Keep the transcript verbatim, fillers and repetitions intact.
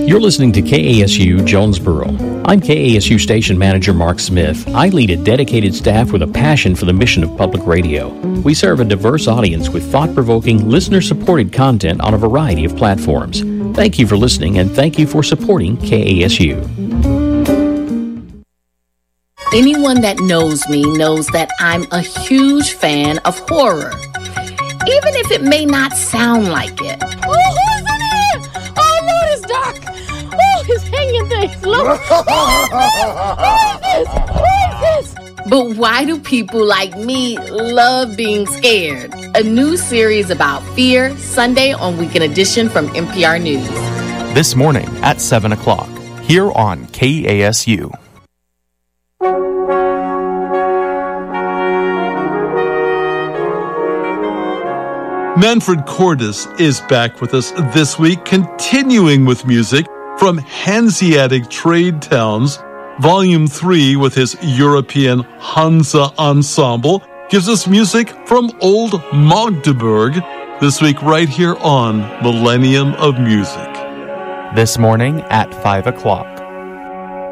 You're listening to K A S U Jonesboro. I'm K A S U Station Manager Mark Smith. I lead a dedicated staff with a passion for the mission of public radio. We serve a diverse audience with thought-provoking, listener-supported content on a variety of platforms. Thank you for listening, and thank you for supporting K A S U. Anyone that knows me knows that I'm a huge fan of horror, even if it may not sound like it. Oh, who's in here? Oh, Lord, it's dark. Oh, he's hanging things. Look. Who is this? Who is this? But why do people like me love being scared? A new series about fear, Sunday on Weekend Edition from N P R News. This morning at seven o'clock, here on K A S U. Manfred Cordes is back with us this week, continuing with music from Hanseatic Trade Towns. Volume three, with his European Hansa Ensemble, gives us music from Old Magdeburg. This week right here on Millennium of Music. This morning at five o'clock,